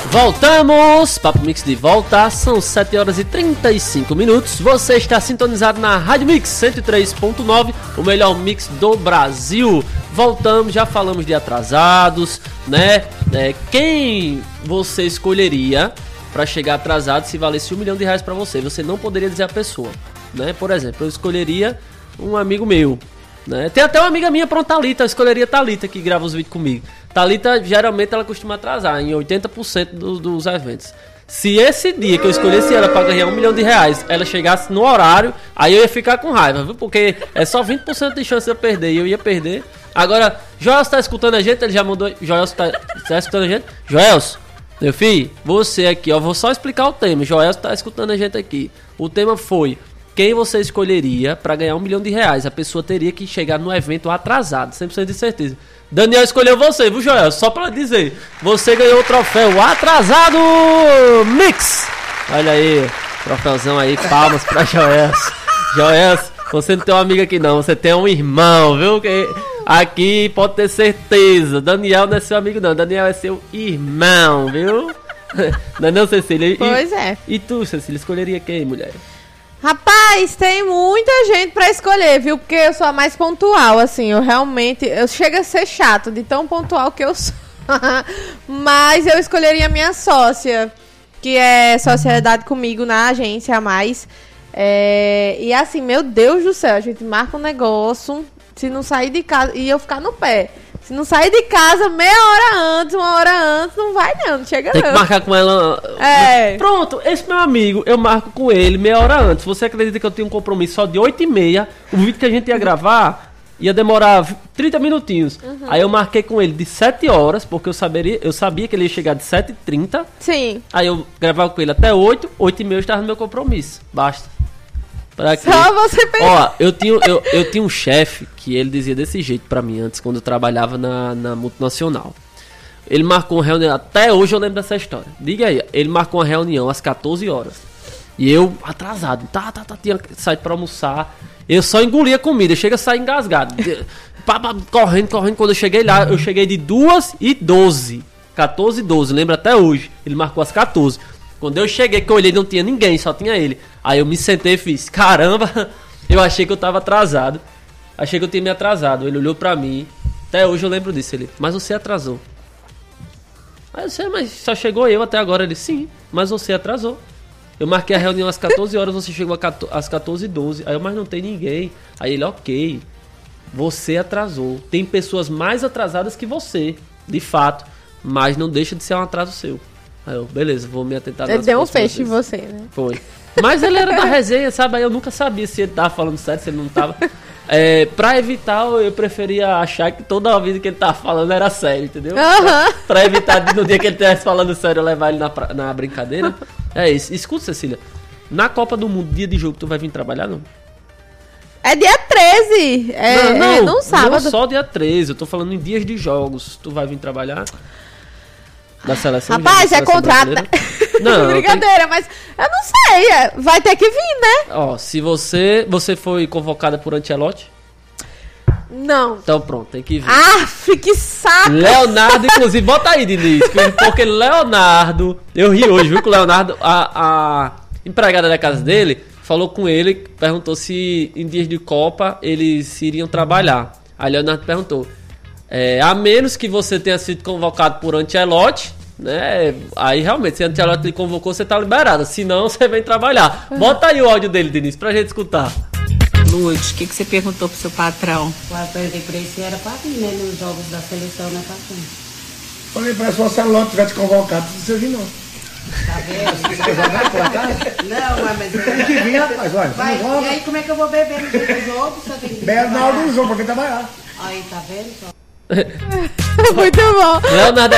Voltamos, Papo Mix de volta, são 7 horas e 35 minutos. Você está sintonizado na Rádio Mix 103.9, o melhor mix do Brasil. Voltamos, já falamos de atrasados, né? Quem você escolheria para chegar atrasado se valesse R$1 milhão para você? Você não poderia dizer a pessoa, né? Por exemplo, eu escolheria um amigo meu, né? Tem até uma amiga minha, pronto, Thalita, eu escolheria Thalita, que grava os vídeos comigo. Thalita, geralmente, ela costuma atrasar em 80% dos eventos. Se esse dia que eu escolhesse ela para ganhar R$1 milhão, ela chegasse no horário, aí eu ia ficar com raiva, viu? Porque é só 20% de chance de eu perder, e eu ia perder. Agora, Joelson tá escutando a gente, ele já mandou... Joelson tá escutando a gente? Joelson, meu filho, você aqui, ó, vou só explicar o tema. Joelson tá escutando a gente aqui. O tema foi... Quem você escolheria para ganhar R$1 milhão? A pessoa teria que chegar no evento atrasado, 100% de certeza. Daniel escolheu você, viu, Joel? Só para dizer, você ganhou o troféu Atrasado Mix. Olha aí, troféuzão aí, palmas para Joel. Joel, você não tem um amigo aqui não, você tem um irmão, viu? Que aqui pode ter certeza, Daniel não é seu amigo não, Daniel é seu irmão, viu? Não é não, Cecília? Pois é. E tu, Cecília, escolheria quem, mulher? Rapaz, tem muita gente pra escolher, viu? Porque eu sou a mais pontual, assim. Eu chego a ser chato de tão pontual que eu sou. Mas eu escolheria a minha sócia, que é sociedade comigo na agência a mais. E assim, meu Deus do céu, a gente marca um negócio, se não sair de casa, e eu ficar no pé. Se não sair de casa meia hora antes, uma hora antes, não vai não chega tem não. Tem que marcar com ela. Pronto, esse meu amigo, eu marco com ele meia hora antes. Você acredita que eu tenho um compromisso só de 8h30? O vídeo que a gente ia gravar ia demorar 30 minutinhos. Uhum. Aí eu marquei com ele de 7 horas, porque eu sabia que ele ia chegar de 7h30. Sim. Aí eu gravava com ele até 8h30 eu estava no meu compromisso. Basta. Só você pensar. Ó, eu tinha um chefe que ele dizia desse jeito pra mim antes, quando eu trabalhava na multinacional. Ele marcou uma reunião, até hoje eu lembro dessa história. Diga aí, ele marcou uma reunião às 14 horas. E eu, atrasado, tinha saído pra almoçar. Eu só engolia comida, chega a sair engasgado. correndo. Quando eu cheguei lá, eu cheguei de 2h12. 14h12, lembro até hoje. Ele marcou às 14. Quando eu cheguei, que eu olhei, não tinha ninguém, só tinha ele. Aí eu me sentei e fiz, caramba, eu achei que eu tava atrasado. Achei que eu tinha me atrasado. Ele olhou pra mim, até hoje eu lembro disso. Ele, mas você atrasou. Aí eu sei, mas só chegou eu até agora. Ele, sim, mas você atrasou. Eu marquei a reunião às 14 horas, você chegou às 14h12. Aí eu, mas não tem ninguém. Aí ele, ok, você atrasou. Tem pessoas mais atrasadas que você, de fato, mas não deixa de ser um atraso seu. Aí eu, beleza, vou me atentar. Ele deu um fecho em você, né? Foi. Mas ele era da resenha, sabe? Aí eu nunca sabia se ele tava falando sério, se ele não tava. Pra evitar, eu preferia achar que toda a vida que ele tava falando era sério, entendeu? Uhum. Pra evitar, no dia que ele estivesse falando sério, eu levar ele na brincadeira. É isso. Escuta, Cecília. Na Copa do Mundo, dia de jogo, tu vai vir trabalhar, não? É dia 13. Não sábado. Não só dia 13. Eu tô falando em dias de jogos. Tu vai vir trabalhar... Da seleção. Rapaz, é contrato. Não, brincadeira, mas eu não sei. Vai ter que vir, né? Ó, se você foi convocada por Ancelotti? Não. Então pronto, tem que vir. Que saco. Leonardo, inclusive, bota aí, Diniz. Porque Leonardo, eu ri hoje, viu? Que o Leonardo, a empregada da casa dele, falou com ele, perguntou se em dias de Copa eles iriam trabalhar. Aí Leonardo perguntou. A menos que você tenha sido convocado por Ancelotti, né? Aí realmente, se Ancelotti lhe convocou, você tá liberado. Se não, você vem trabalhar. Bota aí o áudio dele, Denise, pra gente escutar. Lourdes, o que você perguntou pro seu patrão? Eu perguntei pra ele se era pra vir, né? Nos jogos da seleção, né, patrão? Falei pra se o Ancelotti tivesse convocado, não precisa vir, não. Tá vendo? Você quer jogar por acaso? Não, mas... Tem que vir, rapaz, olha. E aí, como é que eu vou beber no dia do jogo? Só tem que bebe na hora do jogo, pra quem trabalhar. Aí, tá vendo? Muito bom. Leonardo